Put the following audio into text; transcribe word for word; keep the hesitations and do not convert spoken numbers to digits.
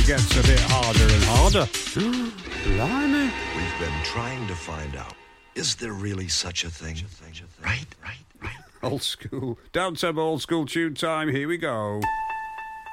gets a bit harder and harder. Blimey. We've been trying to find out, is there really such a thing? Right, right, right. Old school. Down tempo, old school tune time. Here we go.